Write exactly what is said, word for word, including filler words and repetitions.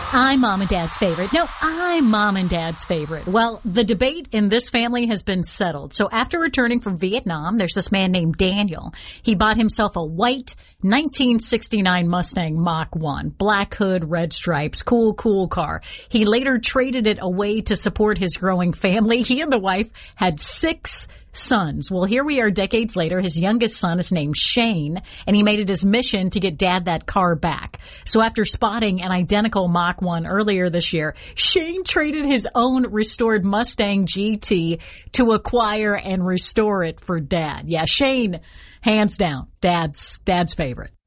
I'm mom and dad's favorite. No, I'm mom and dad's favorite. Well, the debate in this family has been settled. So after returning from Vietnam, there's this man named Daniel. He bought himself a white nineteen sixty-nine Mustang Mach one. Black hood, red stripes. Cool, cool car. He later traded it away to support his growing family. He and the wife had six sons. Well, here we are decades later. His youngest son is named Shane, and he made it his mission to get dad that car back. So after spotting an identical Mach one earlier this year, Shane traded his own restored Mustang G T to acquire and restore it for dad. Yeah, Shane, hands down, dad's, dad's favorite.